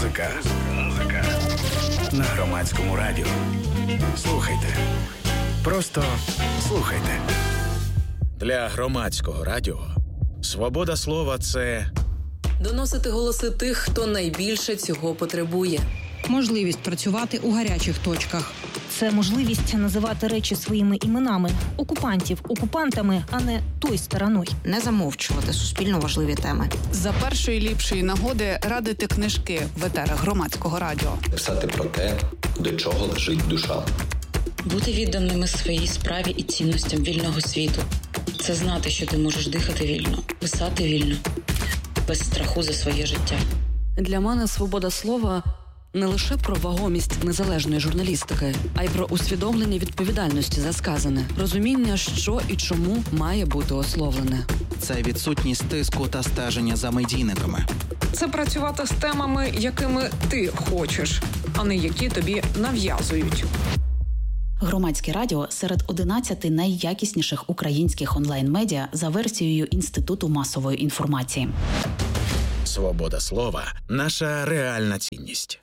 Музика. На Громадському радіо. Слухайте. Просто слухайте. Для Громадського радіо свобода слова – це... доносити голоси тих, хто найбільше цього потребує. Можливість працювати у гарячих точках. Це можливість називати речі своїми іменами. Окупантів окупантами, а не той стороною. Не замовчувати суспільно важливі теми. За першої ліпшої нагоди радити книжки в етерах Громадського радіо. Писати про те, до чого лежить душа. Бути відданими своїй справі і цінностям вільного світу. Це знати, що ти можеш дихати вільно, писати вільно, без страху за своє життя. Для мене свобода слова – не лише про вагомість незалежної журналістики, а й про усвідомлення відповідальності за сказане, розуміння, що і чому має бути ословлене. Це відсутність тиску та стеження за медійниками. Це працювати з темами, якими ти хочеш, а не які тобі нав'язують. Громадське радіо серед 11 найякісніших українських онлайн-медіа за версією Інституту масової інформації. Свобода слова – наша реальна цінність.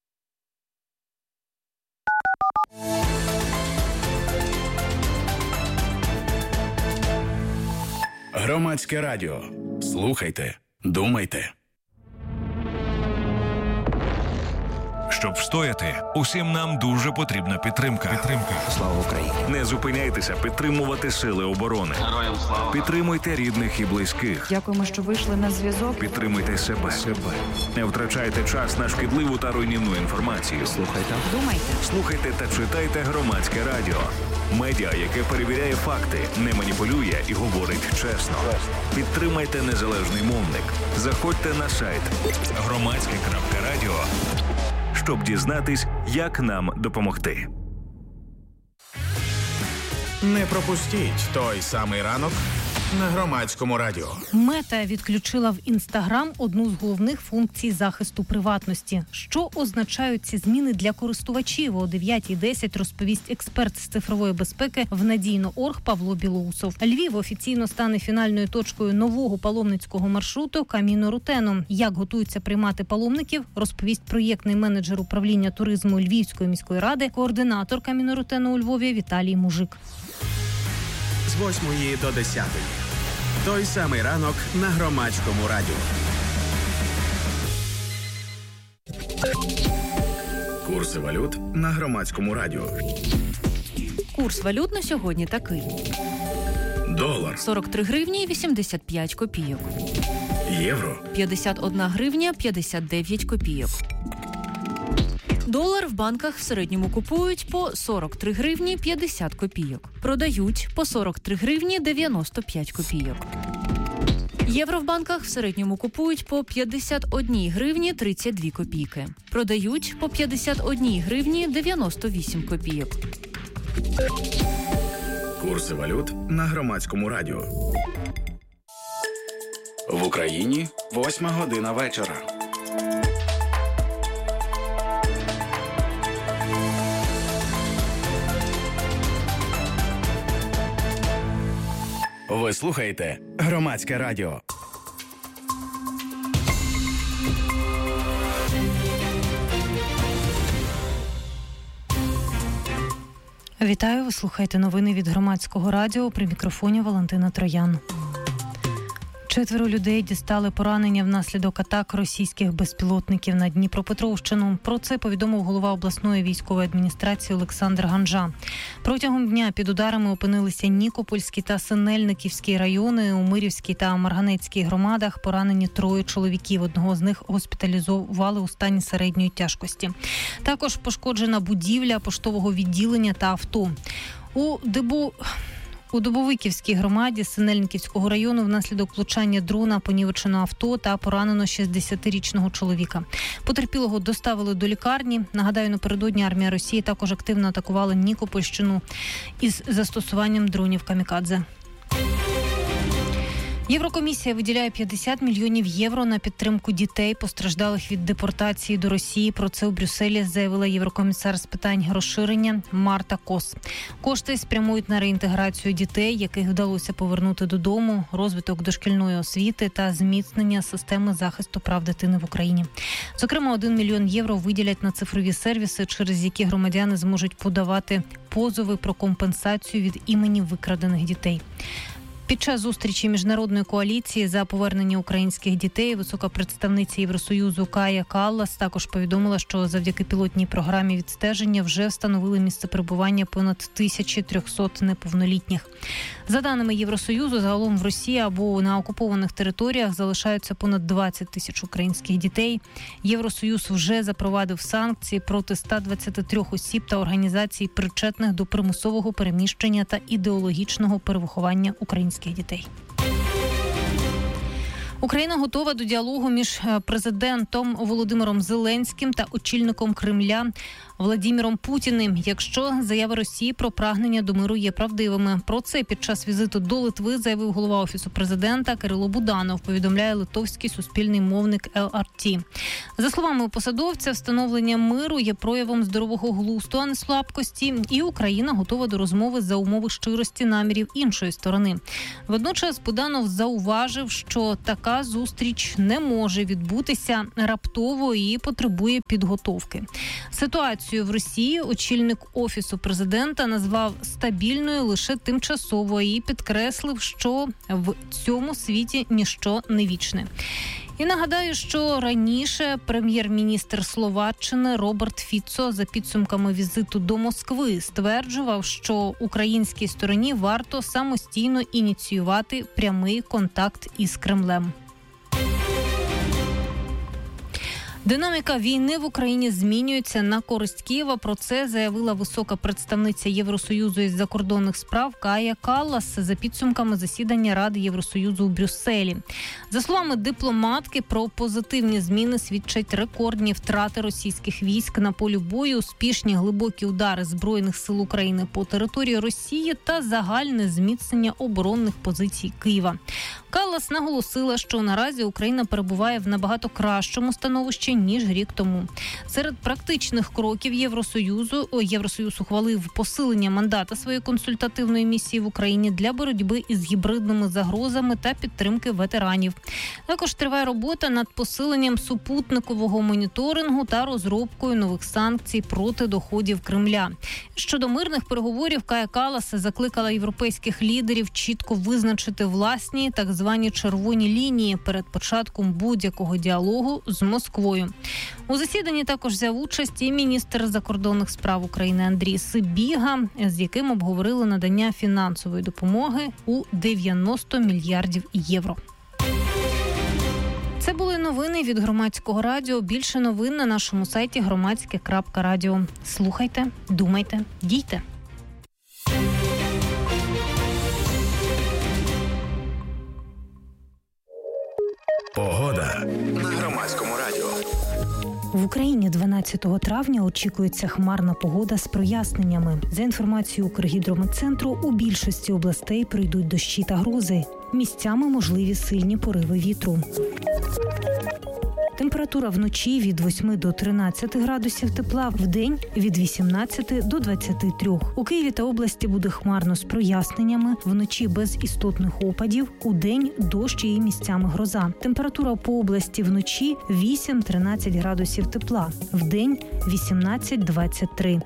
Громадське радіо. Слухайте, думайте. Щоб встояти, усім нам дуже потрібна підтримка. Слава Україні! Не зупиняйтеся підтримувати сили оборони. Героям слава! Підтримуйте рідних і близьких. Дякуємо, що вийшли на зв'язок. Підтримуйте себе. Не втрачайте час на шкідливу та руйнівну інформацію. Слухайте та читайте Громадське радіо. Медіа, яке перевіряє факти, не маніпулює і говорить чесно. Підтримайте незалежний мовник. Заходьте на сайт громадське.радіо, щоб дізнатись, як нам допомогти. Не пропустіть той самий ранок на Громадському радіо. Мета відключила в Інстаграм одну з головних функцій захисту приватності. Що означають ці зміни для користувачів? О 9:10 розповість експерт з цифрової безпеки в Надійно.орг Павло Білоусов. Львів офіційно стане фінальною точкою нового паломницького маршруту Каміно-Рутено. Як готуються приймати паломників, розповість проєктний менеджер управління туризму Львівської міської ради, координатор Каміно-Рутено у Львові Віталій Мужик. З 8 до 10. Той самий ранок на Громадському радіо. Курси валют на Громадському радіо. Курс валют на сьогодні такий. Долар. 43 гривні 85 копійок. Євро. 51 гривня 59 копійок. Долар в банках в середньому купують по 43 гривні 50 копійок. Продають по 43 гривні 95 копійок. Євро в банках в середньому купують по 51 гривні 32 копійки. Продають по 51 гривні 98 копійок. Курси валют на Громадському радіо. В Україні 8 година вечора. Ви слухаєте Громадське радіо. Вітаю, ви слухаєте новини від Громадського радіо. При мікрофоні Валентина Троян. 4 людей дістали поранення внаслідок атак російських безпілотників на Дніпропетровщину. Про це повідомив голова обласної військової адміністрації Олександр Ганжа. Протягом дня під ударами опинилися Нікопольський та Синельниківський райони. У Мирівській та Марганецькій громадах поранені 3 чоловіків. Одного з них госпіталізували у стані середньої тяжкості. Також пошкоджена будівля поштового відділення та авто. У Дубовиківській громаді Синельниківського району внаслідок влучання дрона понівечено авто та поранено 60-річного чоловіка. Потерпілого доставили до лікарні. Нагадаю, напередодні армія Росії також активно атакувала Нікопольщину із застосуванням дронів камікадзе. Єврокомісія виділяє 50 мільйонів євро на підтримку дітей, постраждалих від депортації до Росії. Про це у Брюсселі заявила єврокомісар з питань розширення Марта Кос. Кошти спрямують на реінтеграцію дітей, яких вдалося повернути додому, розвиток дошкільної освіти та зміцнення системи захисту прав дитини в Україні. Зокрема, 1 мільйон євро виділять на цифрові сервіси, через які громадяни зможуть подавати позови про компенсацію від імені викрадених дітей. Під час зустрічі міжнародної коаліції за повернення українських дітей висока представниця Євросоюзу Кая Каллас також повідомила, що завдяки пілотній програмі відстеження вже встановили місце перебування понад 1300 неповнолітніх. За даними Євросоюзу, загалом в Росії або на окупованих територіях залишаються понад 20 тисяч українських дітей. Євросоюз вже запровадив санкції проти 123 осіб та організацій, причетних до примусового переміщення та ідеологічного перевиховання українських дітей. Україна готова до діалогу між президентом Володимиром Зеленським та очільником Кремля Владимиром Путіним, якщо заяви Росії про прагнення до миру є правдивими. Про це під час візиту до Литви заявив голова Офісу президента Кирило Буданов, повідомляє литовський суспільний мовник ЛРТ. За словами посадовця, встановлення миру є проявом здорового глузду, а не слабкості, і Україна готова до розмови за умови щирості намірів іншої сторони. Водночас Буданов зауважив, що така зустріч не може відбутися раптово і потребує підготовки. Ситуацію в Росії очільник Офісу президента назвав стабільною лише тимчасово і підкреслив, що в цьому світі ніщо не вічне. І нагадаю, що раніше прем'єр-міністр Словаччини Роберт Фіцо за підсумками візиту до Москви стверджував, що українській стороні варто самостійно ініціювати прямий контакт із Кремлем. Динаміка війни в Україні змінюється на користь Києва. Про це заявила висока представниця Євросоюзу із закордонних справ Кая Каллас за підсумками засідання Ради Євросоюзу у Брюсселі. За словами дипломатки, про позитивні зміни свідчать рекордні втрати російських військ на полі бою, успішні глибокі удари Збройних сил України по території Росії та загальне зміцнення оборонних позицій Києва. Каллас наголосила, що наразі Україна перебуває в набагато кращому становищі, ніж рік тому. Серед практичних кроків Євросоюз ухвалив посилення мандата своєї консультативної місії в Україні для боротьби із гібридними загрозами та підтримки ветеранів. Також триває робота над посиленням супутникового моніторингу та розробкою нових санкцій проти доходів Кремля. Щодо мирних переговорів, Кая Каллас закликала європейських лідерів чітко визначити власні так звані червоні лінії перед початком будь-якого діалогу з Москвою. У засіданні також взяв участь і міністр закордонних справ України Андрій Сибіга, з яким обговорили надання фінансової допомоги у 90 мільярдів євро. Це були новини від Громадського радіо. Більше новин на нашому сайті громадське.радіо. Слухайте, думайте, дійте. Погода на Громадському радіо. В Україні 12 травня очікується хмарна погода з проясненнями. За інформацією Укргідрометцентру, у більшості областей пройдуть дощі та грози. Місцями можливі сильні пориви вітру. Температура вночі від 8 до 13 градусів тепла, вдень від 18 до 23. У Києві та області буде хмарно з проясненнями, вночі без істотних опадів, удень дощ і місцями гроза. Температура по області вночі 8-13 градусів тепла, вдень 18-23.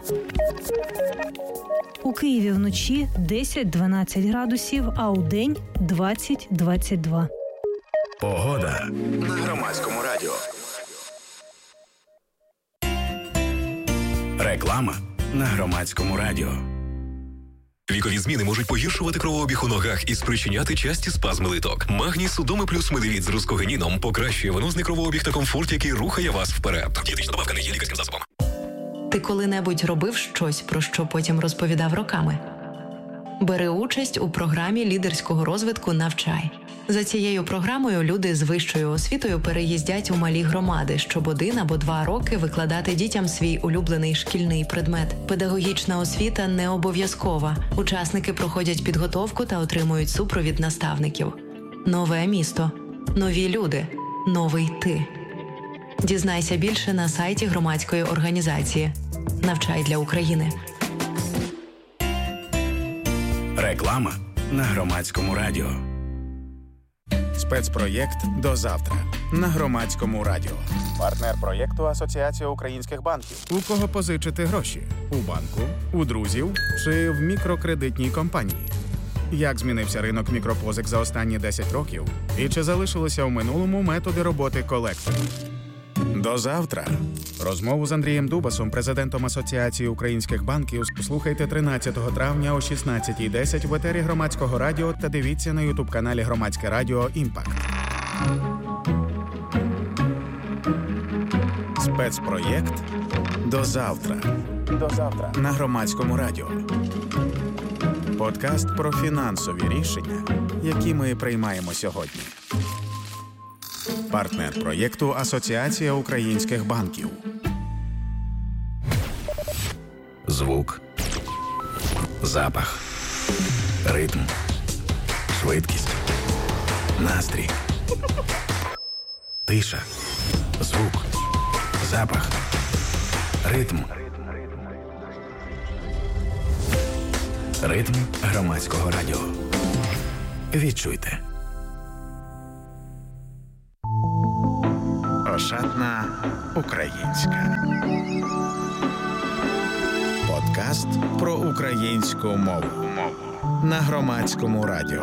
У Києві вночі 10-12 градусів, а удень 20-22. Погода на Громадському радіо. Реклама на Громадському радіо. Вікові зміни можуть погіршувати кровообіг у ногах і спричиняти часті спазми литок. Магній Судоми плюс Медивіт з рускогеніном покращує венозний кровообіг та комфорт, який рухає вас вперед. Дієтична добавка не є лікарським засобом. Ти коли-небудь робив щось, про що потім розповідав роками? Бери участь у програмі лідерського розвитку «Навчай». За цією програмою люди з вищою освітою переїздять у малі громади, щоб 1 або 2 роки викладати дітям свій улюблений шкільний предмет. Педагогічна освіта не обов'язкова. Учасники проходять підготовку та отримують супровід наставників. нове місто, нові люди, новий ти. Дізнайся більше на сайті громадської організації «Навчай для України». Реклама на Громадському радіо. Спецпроєкт «До завтра» на Громадському радіо. Партнер проєкту Асоціація українських банків. У кого позичити гроші? У банку, у друзів чи в мікрокредитній компанії? Як змінився ринок мікропозик за останні 10 років? І чи залишилися в минулому методи роботи колекторів? До завтра. Розмову з Андрієм Дубасом, президентом Асоціації українських банків, слухайте 13 травня о 16:10 в етері Громадського радіо та дивіться на ютуб-каналі Громадське радіо «Імпакт». Спецпроєкт «До завтра». До завтра на Громадському радіо. Подкаст про фінансові рішення, які ми приймаємо сьогодні. Партнер проєкту Асоціація українських банків. Звук, запах, ритм, швидкість, настрій, тиша, звук, запах, ритм. Ритм Громадського радіо. Відчуйте. Ошатна українська. Подкаст про українську мову на Громадському радіо.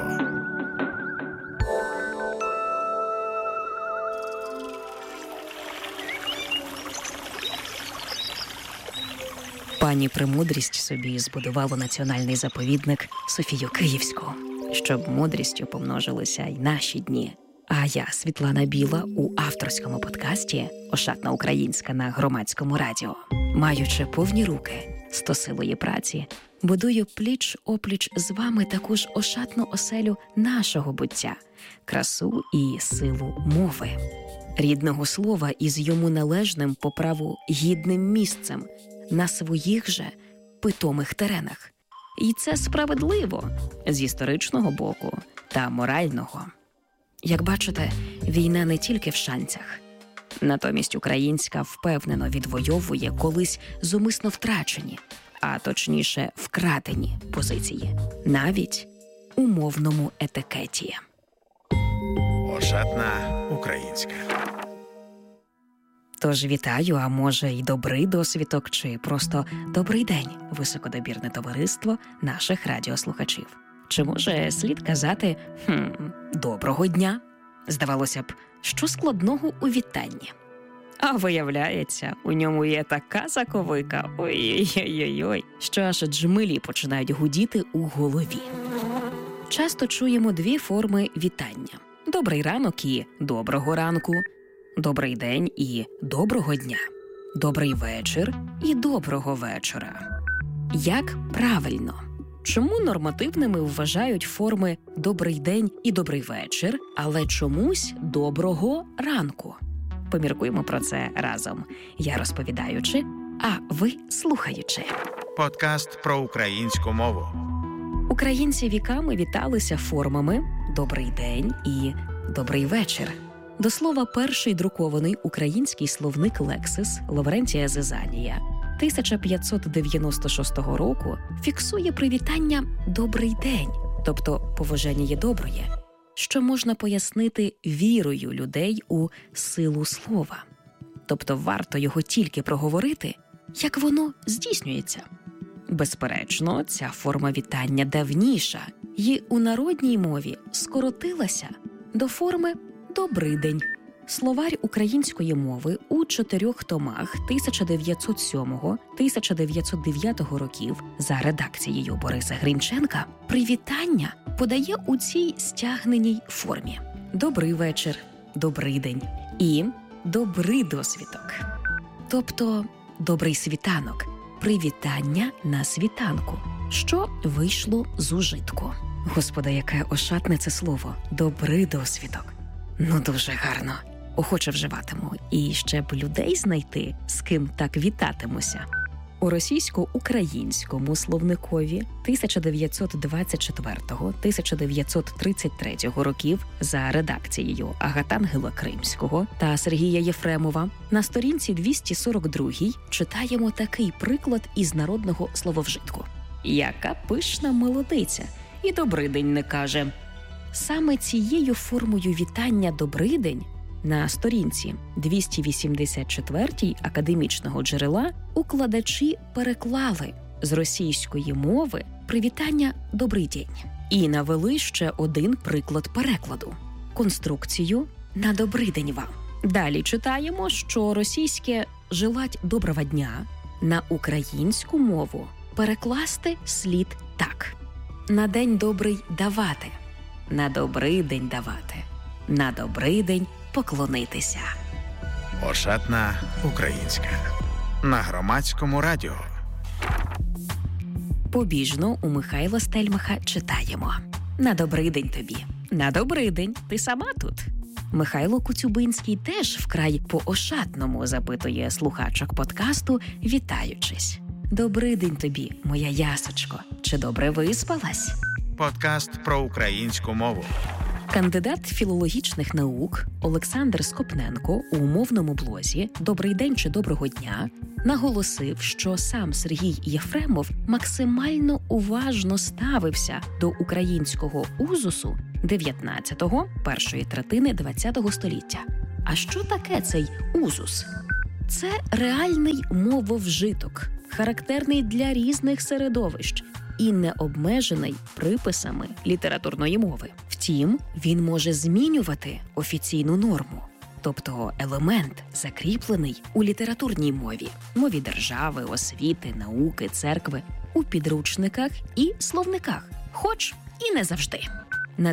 Пані Премудрість собі збудувала національний заповідник Софію Київську, щоб мудрістю помножилися й наші дні. А я, Світлана Біла, у авторському подкасті «Ошатна українська» на Громадському радіо, маючи повні руки, стосилої праці, будую пліч-опліч з вами таку ж ошатну оселю нашого буття, красу і силу мови, рідного слова із йому належним по праву гідним місцем на своїх же питомих теренах. І це справедливо з історичного боку та морального. Як бачите, війна не тільки в шанцях. Натомість українська впевнено відвоює колись зумисно втрачені, а точніше вкрадені позиції, навіть у мовному етикеті. Ошатна українська. Тож вітаю, а може й добрий досвідок, чи просто добрий день, високодобірне товариство наших радіослухачів. Чи може слід казати «доброго дня»? Здавалося б, що складного у вітанні? А виявляється, у ньому є така заковика, ой-ой-ой, що аж джмелі починають гудіти у голові. Часто чуємо дві форми вітання. Добрий ранок і доброго ранку. Добрий день і доброго дня. Добрий вечір і доброго вечора. Як правильно? Чому нормативними вважають форми «добрий день» і «добрий вечір», але чомусь «доброго ранку»? Поміркуємо про це разом. Я розповідаючи, а ви слухаючи. Подкаст про українську мову. Українці віками віталися формами «добрий день» і «добрий вечір». До слова, перший друкований український словник «Лексис» Лаврентія Зизанія 1596 року фіксує привітання «добрий день», тобто поважання доброє, що можна пояснити вірою людей у силу слова. Тобто варто його тільки проговорити, як воно здійснюється. Безперечно, ця форма вітання давніша і у народній мові скоротилася до форми «добрий день». Словарь української мови у 4 томах 1907-1909 років за редакцією Бориса Гринченка привітання подає у цій стягненій формі. Добрий вечір, добрий день і добрий досвідок. Тобто добрий світанок, привітання на світанку, що вийшло з ужитку. Господи, яке ошатне це слово «добрий досвідок». Ну, дуже гарно. Охоче вживатиму. І ще б людей знайти, з ким так вітатимуся. У російсько-українському словникові 1924-1933 років за редакцією Агатангела Кримського та Сергія Єфремова на сторінці 242 читаємо такий приклад із народного слововжитку. Яка пишна молодиця, і добридень не каже. Саме цією формою вітання «добридень» на сторінці 284 академічного джерела укладачі переклали з російської мови привітання «добрий день» і навели ще один приклад перекладу – конструкцію «на добрий день вам». Далі читаємо, що російське «желать доброго дня» на українську мову перекласти слід так. На день добрий давати, на добрий день давати, на добрий день поклонитися. Ошатна українська. На Громадському радіо. Побіжно у Михайла Стельмаха читаємо. На добрий день тобі. На добрий день, ти сама тут. Михайло Коцюбинський теж вкрай по-ошатному запитує слухачок подкасту, вітаючись. Добрий день тобі, моя ясочко. Чи добре виспалась? Подкаст про українську мову. Кандидат філологічних наук Олександр Скопненко у умовному блозі «Добрий день» чи «Доброго дня» наголосив, що сам Сергій Єфремов максимально уважно ставився до українського узусу 19-го, першої третини 20-го століття. А що таке цей узус? Це реальний мововжиток, характерний для різних середовищ і не обмежений приписами літературної мови. Втім, він може змінювати офіційну норму, тобто елемент, закріплений у літературній мові, мові держави, освіти, науки, церкви, у підручниках і словниках, хоч і не завжди. На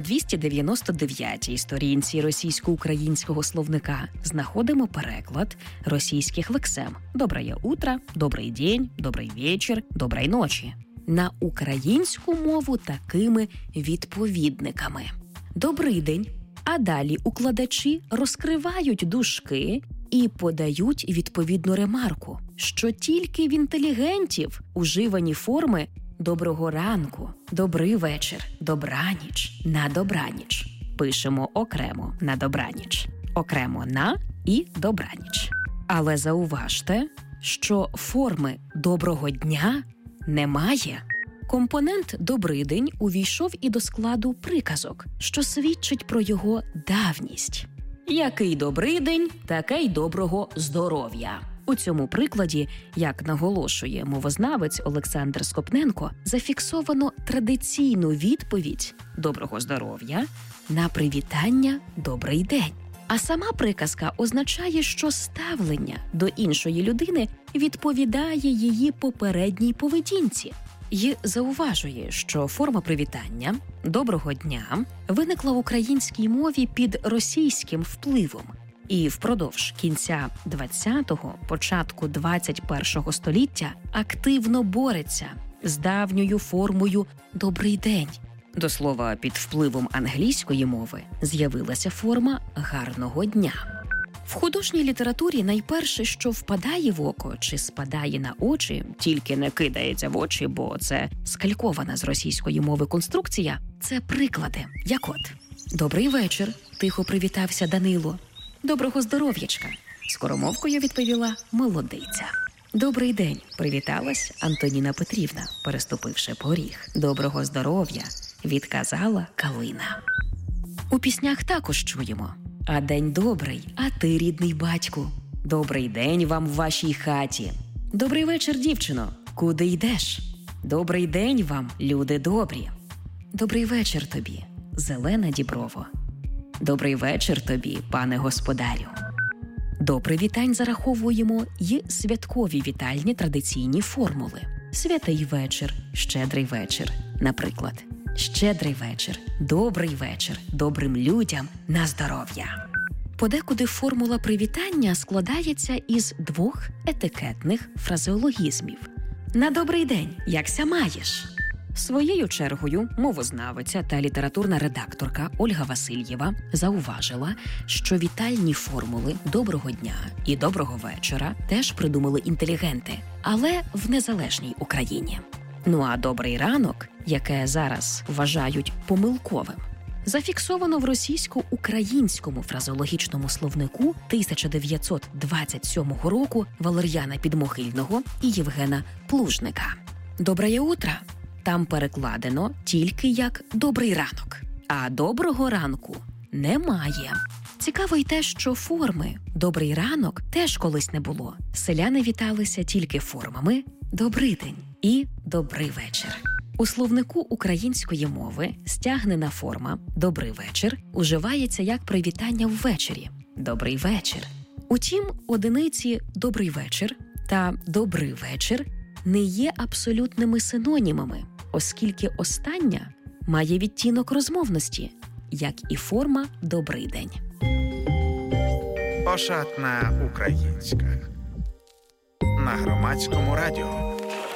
299-й сторінці російсько-українського словника знаходимо переклад російських лексем «Доброе утро», «Добрий день», «Добрий вечір», «Доброї ночі». На українську мову такими відповідниками. «Добрий день», а далі укладачі розкривають дужки і подають відповідну ремарку, що тільки в інтелігентів уживані форми «доброго ранку», «добрий вечір», «добраніч», «на добраніч». Пишемо окремо «на добраніч», окремо «на» і «добраніч». Але зауважте, що форми «доброго дня» немає. Компонент «добрий день» увійшов і до складу приказок, що свідчить про його давність. Який добрий день, таке й доброго здоров'я. У цьому прикладі, як наголошує мовознавець Олександр Скопненко, зафіксовано традиційну відповідь «доброго здоров'я» на привітання «добрий день». А сама приказка означає, що ставлення до іншої людини відповідає її попередній поведінці. І зауважує, що форма привітання «доброго дня» виникла в українській мові під російським впливом і впродовж кінця 20-го, початку 21-го століття активно бореться з давньою формою «добрий день». До слова, під впливом англійської мови з'явилася форма «гарного дня». В художній літературі найперше, що впадає в око чи спадає на очі, тільки не кидається в очі, бо це скалькована з російської мови конструкція, це приклади, як от «Добрий вечір», тихо привітався Данило. «Доброго здоров'ячка», скоромовкою відповіла молодиця. «Добрий день», привіталась Антоніна Петрівна, переступивши поріг. «Доброго здоров'я», відказала Калина. У піснях також чуємо: «А день добрий, а ти, рідний батьку. Добрий день вам в вашій хаті. Добрий вечір, дівчино, куди йдеш? Добрий день вам, люди добрі. Добрий вечір тобі, зелена діброво. Добрий вечір тобі, пане господарю». До привітань зараховуємо й святкові вітальні традиційні формули. Святий вечір, щедрий вечір, наприклад. Щедрий вечір, добрий вечір, добрим людям на здоров'я. Подекуди формула привітання складається із двох етикетних фразеологізмів. «На добрий день, якся маєш?» Своєю чергою мовознавиця та літературна редакторка Ольга Васильєва зауважила, що вітальні формули «доброго дня» і «доброго вечора» теж придумали інтелігенти, але в незалежній Україні. Ну а «добрий ранок», яке зараз вважають помилковим, зафіксовано в російсько-українському фразеологічному словнику 1927 року Валер'яна Підмогильного і Євгена Плужника. «Доброе утро» там перекладено тільки як «добрий ранок», а «доброго ранку» немає. Цікаво й те, що форми «добрий ранок» теж колись не було. Селяни віталися тільки формами «добрий день» і «добрий вечір». У словнику української мови стягнена форма «добрий вечір» уживається як привітання ввечері «добрий вечір». Утім, одиниці «добрий вечір» та «добрий вечір» не є абсолютними синонімами, оскільки остання має відтінок розмовності, як і форма «добрий день». Ошатна українська. На Громадському радіо.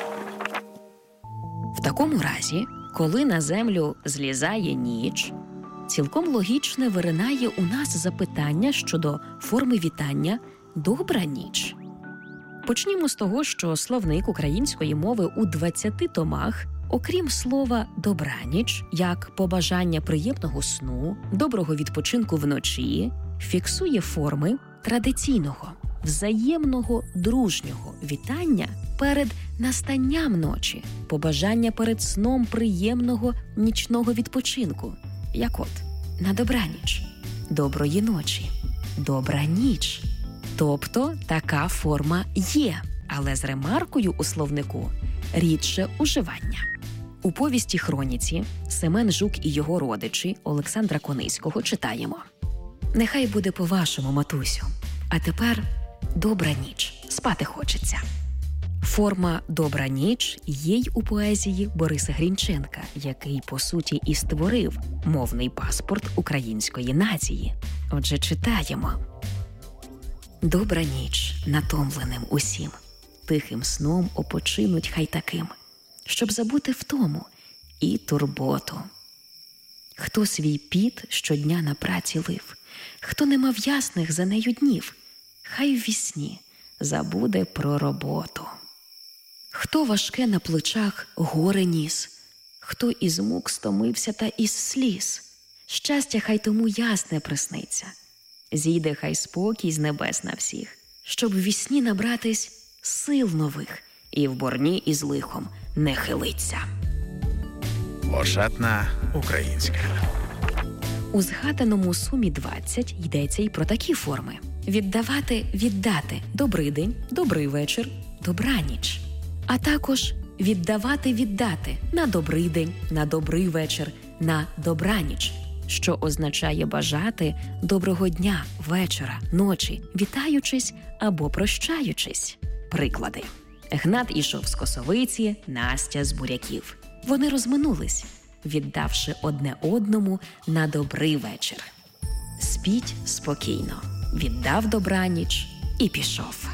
В такому разі, коли на землю злізає ніч, цілком логічне виринає у нас запитання щодо форми вітання «добра ніч». Почнімо з того, що словник української мови у 20 томах, окрім слова «добраніч», як побажання приємного сну, доброго відпочинку вночі, фіксує форми традиційного, взаємного, дружнього вітання перед настанням ночі, побажання перед сном приємного нічного відпочинку, як от «на добраніч», «доброї ночі», «добра ніч». Тобто така форма є, але з ремаркою у словнику рідше уживання. У повісті «Хроніці» Семен Жук і його родичі Олександра Кониського читаємо: «Нехай буде по-вашому, матусю, а тепер добра ніч, спати хочеться». Форма «добра ніч» є й у поезії Бориса Грінченка, який, по суті, і створив мовний паспорт української нації. Отже, читаємо: «Добра ніч натомленим усім, тихим сном опочинуть хай таким, щоб забути втому і турботу. Хто свій піт щодня на праці лив, хто не мав ясних за нею днів, хай ввісні забуде про роботу. Хто важке на плечах горе ніс, хто із мук стомився та із сліз, щастя хай тому ясне присниться. Зійде хай спокій з небес на всіх, щоб ввісні набратись сил нових і в борні із лихом не хилиться». Ошатна українська. У згаданому сумі 20 йдеться й про такі форми: віддавати, віддати, добрий день, добрий вечір, добраніч. А також віддавати, віддати на добрий день, на добрий вечір, на добраніч, що означає бажати доброго дня, вечора, ночі, вітаючись або прощаючись. Приклади. Гнат ішов з косовиці, Настя з буряків. Вони розминулись, віддавши одне одному на добрий вечір. Спіть спокійно, віддав добраніч і пішов.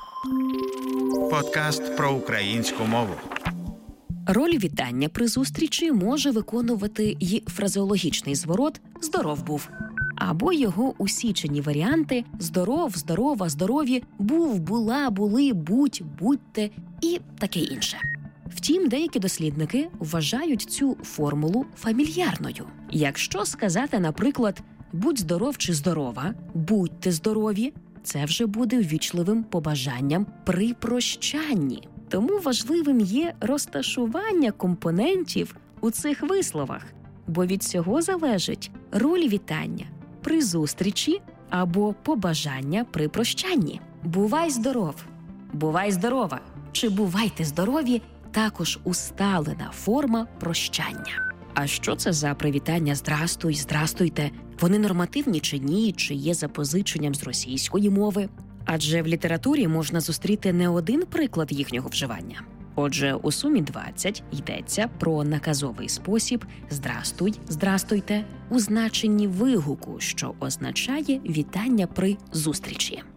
Подкаст про українську мову. Роль вітання при зустрічі може виконувати й фразеологічний зворот «здоров був», або його усічені варіанти «здоров», «здорова», «здорові», «був», «була», «були», «будь», «будьте» і таке інше. Втім, деякі дослідники вважають цю формулу фамільярною. Якщо сказати, наприклад, «будь здоров» чи «здорова», «будьте здорові», це вже буде ввічливим побажанням при прощанні. Тому важливим є розташування компонентів у цих висловах, бо від цього залежить роль вітання при зустрічі або побажання при прощанні. «Бувай здоров», «бувай здорова» чи «бувайте здорові» також усталена форма прощання. А що це за привітання «здрастуй», «здрастуйте»? Вони нормативні чи ні, чи є запозиченням з російської мови? Адже в літературі можна зустріти не один приклад їхнього вживання. Отже, у сумі 20 йдеться про наказовий спосіб «здрастуй», «здрастуйте» у значенні вигуку, що означає вітання при зустрічі.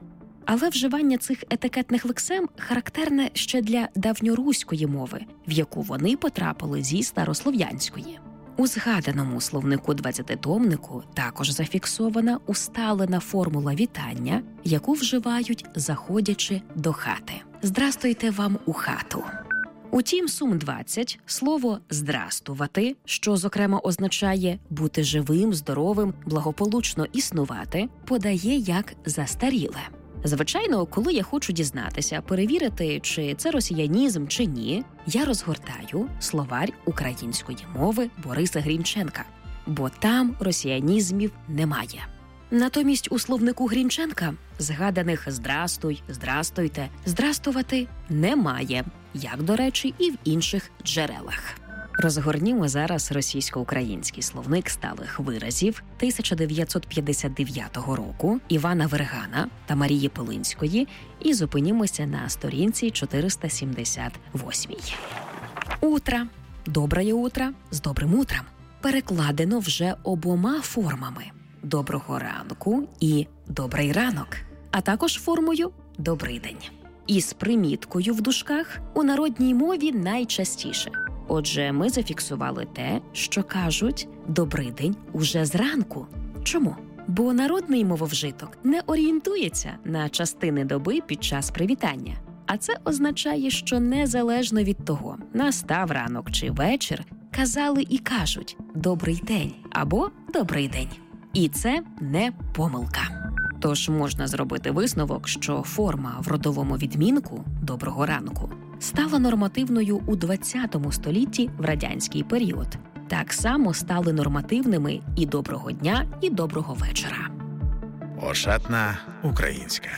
Але вживання цих етикетних лексем характерне ще для давньоруської мови, в яку вони потрапили зі старослов'янської. У згаданому словнику 20-томнику також зафіксована усталена формула вітання, яку вживають, заходячи до хати. «Здрастуйте вам у хату». Утім, Сум-20 слово «здрастувати», що, зокрема, означає бути живим, здоровим, благополучно існувати, подає як застаріле. Звичайно, коли я хочу дізнатися, перевірити, чи це росіянізм, чи ні, я розгортаю словарь української мови Бориса Грінченка, бо там росіянізмів немає. Натомість у словнику Грінченка згаданих «здрастуй», «здрастуйте», «здрастувати» немає, як, до речі, і в інших джерелах. Розгорнімо зараз російсько-український словник сталих виразів 1959 року Івана Вергана та Марії Пилинської і зупинімося на сторінці 478. Утро. Доброе утро з добрим утром. Перекладено вже обома формами – доброго ранку і добрий ранок, а також формою добрий день. І з приміткою в дужках у народній мові найчастіше. Отже, ми зафіксували те, що кажуть «добрий день» уже зранку. Чому? Бо народний мововжиток не орієнтується на частини доби під час привітання. А це означає, що незалежно від того, настав ранок чи вечір, казали і кажуть «добрий день» або «добрий день». І це не помилка. Тож можна зробити висновок, що форма в родовому відмінку «доброго ранку» стала нормативною у 20 столітті в радянський період. Так само стали нормативними і «доброго дня», і «доброго вечора». Ошатна українська.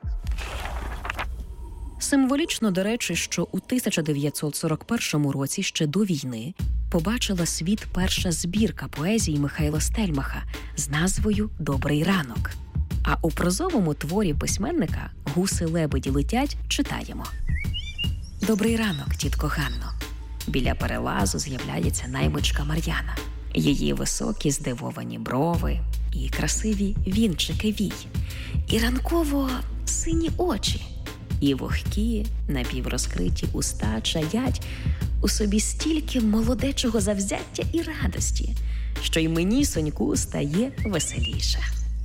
Символічно, до речі, що у 1941 році, ще до війни, побачила світ перша збірка поезії Михайла Стельмаха з назвою «Добрий ранок». А у прозовому творі письменника «Гуси-лебеді летять» читаємо: «Добрий ранок, тітко Ганно». Біля перелазу з'являється наймичка Мар'яна. Її високі здивовані брови і красиві вінчики вій, і ранково-сині очі, і вогкі, напіврозкриті уста чаять у собі стільки молодечого завзяття і радості, що й мені, соньку, стає веселіше.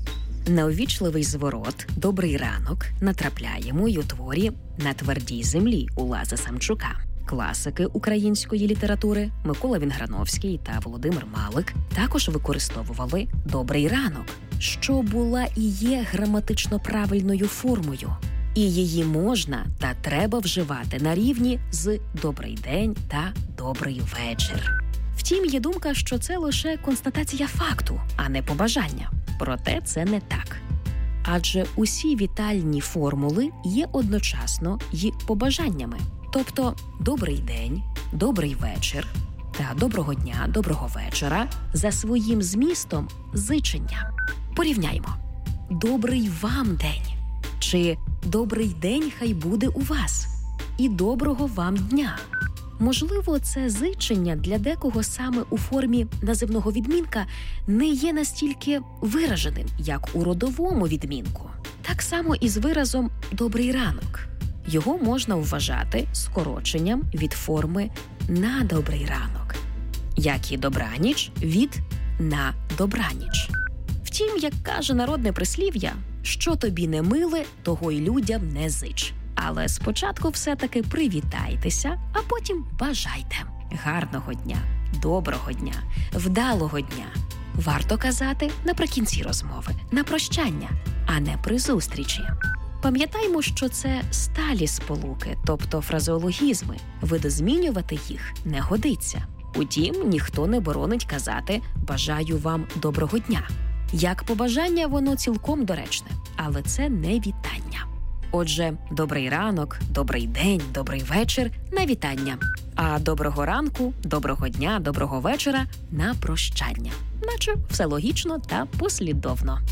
На увічливий зворот «Добрий ранок» натрапляємо й у творі «На твердій землі» Улаза Самчука. Класики української літератури Микола Вінграновський та Володимир Малик також використовували «добрий ранок», що була і є граматично правильною формою. І її можна та треба вживати на рівні з «добрий день» та «добрий вечір». Втім, є думка, що це лише констатація факту, а не побажання. Проте це не так. Адже усі вітальні формули є одночасно й побажаннями. Тобто «добрий день», «добрий вечір» та «доброго дня», «доброго вечора» за своїм змістом зичення. Порівняймо. «Добрий вам день» чи «добрий день хай буде у вас» і «доброго вам дня». Можливо, це зичення для декого саме у формі називного відмінка не є настільки вираженим, як у родовому відмінку. Так само і з виразом «добрий ранок». Його можна вважати скороченням від форми «на добрий ранок», як і «добраніч» від «на добраніч». Втім, як каже народне прислів'я, що тобі не миле, того й людям не зич. Але спочатку все-таки привітайтеся, а потім бажайте. Гарного дня, доброго дня, вдалого дня. Варто казати наприкінці розмови, на прощання, а не при зустрічі. Пам'ятаймо, що це сталі сполуки, тобто фразеологізми. Видозмінювати їх не годиться. Утім, ніхто не боронить казати «бажаю вам доброго дня». Як побажання, воно цілком доречне, але це не вітання. Отже, добрий ранок, добрий день, добрий вечір – на вітання. А доброго ранку, доброго дня, доброго вечора – на прощання. Наче все логічно та послідовно.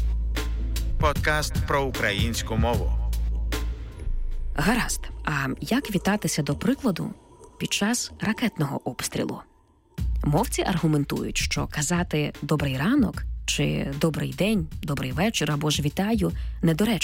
Подкаст про українську мову. Гаразд. А як вітатися, до прикладу, під час ракетного обстрілу? Мовці аргументують, що казати «добрий ранок» чи «добрий день», «добрий вечір» або ж «вітаю» недоречно.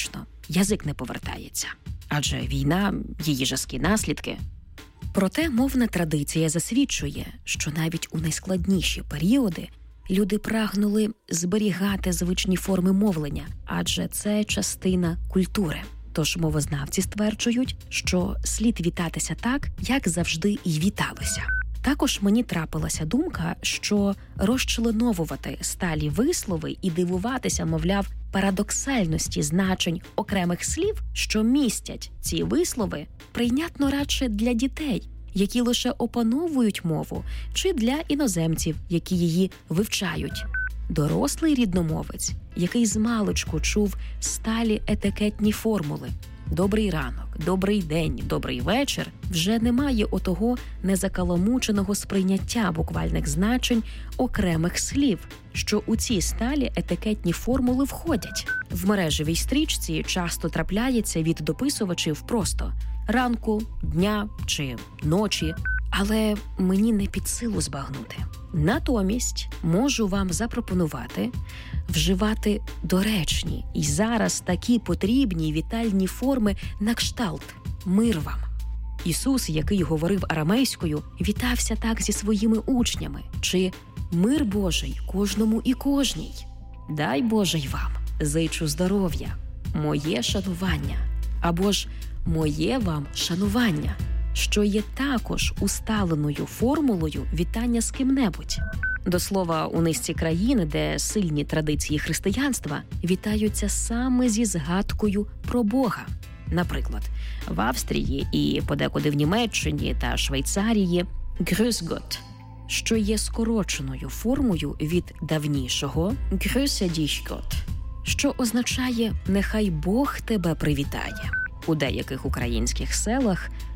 язик не повертається. Адже війна, її жорсткі наслідки. Проте мовна традиція засвідчує, що навіть у найскладніші періоди люди прагнули зберігати звичні форми мовлення, адже це частина культури. Тож мовознавці стверджують, що слід вітатися так, як завжди і віталося. Також мені трапилася думка, що розчленовувати сталі вислови і дивуватися, мовляв, парадоксальності значень окремих слів, що містять ці вислови, прийнятно радше для дітей, які лише опановують мову, чи для іноземців, які її вивчають. Дорослий рідномовець, який змалечку чув сталі етикетні формули «добрий ранок», «добрий день», «добрий вечір», вже не має отого незакаламученого сприйняття буквальних значень окремих слів, що у ці сталі етикетні формули входять. В мережевій стрічці часто трапляється від дописувачів просто «ранку», «дня» чи «ночі», але мені не під силу збагнути. Натомість можу вам запропонувати вживати доречні і зараз такі потрібні вітальні форми на кшталт «мир вам». Ісус, який говорив арамейською, вітався так зі своїми учнями, чи «мир Божий кожному і кожній». «Дай Боже й вам, зичу здоров'я, моє шанування» або ж «моє вам шанування», що є також усталеною формулою вітання з ким-небудь. До слова, у низці країн, де сильні традиції християнства, вітаються саме зі згадкою про Бога. Наприклад, в Австрії і подекуди в Німеччині та Швейцарії «Grüß Gott», що є скороченою формою від давнішого «Grüße dich Gott», що означає «нехай Бог тебе привітає». У деяких українських селах